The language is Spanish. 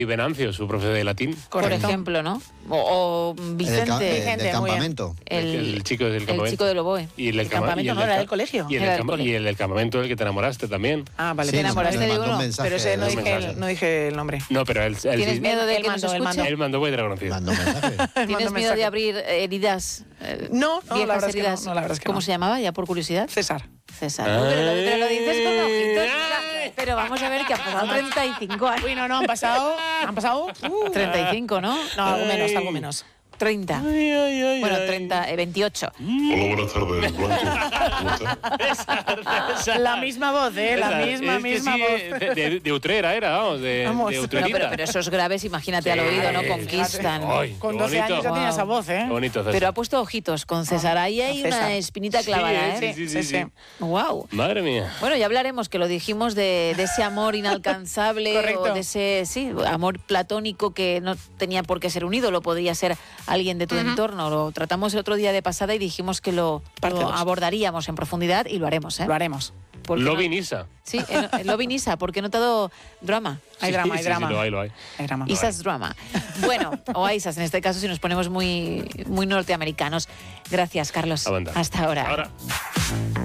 Y Venancio, su profe de latín. Por ejemplo, ¿no? O Vicente. Del campamento. El chico del campamento. El chico del oboe. Y el campamento no era del colegio. Y el del campamento del que te enamoraste también. Ah, vale. Sí, Te enamoraste nos de mandó uno. un mensaje, Pero ese un mensaje. no dije el nombre. No, pero él ¿Tienes sí. miedo de Él que nos mandó, él escuche? Él mandó vuestra conocida. Mandó un mensaje. ¿Tienes miedo de abrir heridas? No, viejas la verdad es que heridas. no, la verdad es que ¿Cómo no. se llamaba, ya por curiosidad? César. César. Pero lo dices con ojitos. Mira. Pero vamos a ver que ha pasado 35 años. Uy, no, han pasado 35, ¿no? No, algo menos. 30. Bueno, 28. Hola, buenas tardes, Blanco. La misma voz, la misma voz. De Utrera era, vamos, de No, Utrerita. pero esos graves, imagínate al oído, ¿no? Conquistan. Ay, Con qué 12 años bonito. ya tenía esa voz, Qué bonito, César. Pero ha puesto ojitos con César. Ahí hay César. una espinita clavada, ¿eh? Sí. Wow. Madre mía. Bueno, ya hablaremos, que lo dijimos, de ese amor inalcanzable. Correcto. O de ese, amor platónico que no tenía por qué ser un ídolo, podría ser alguien de tu entorno. Lo tratamos el otro día de pasada y dijimos que lo abordaríamos en profundidad y lo haremos, ¿eh? Lo haremos. Lobi Nisa. Sí, Lobi Nisa, porque he notado drama. Hay drama, hay drama. Sí, lo hay. Hay drama. Isas drama. Bueno, o Isas en este caso, si nos ponemos muy, muy norteamericanos. Gracias, Carlos. Aguanta. Hasta ahora. Ahora.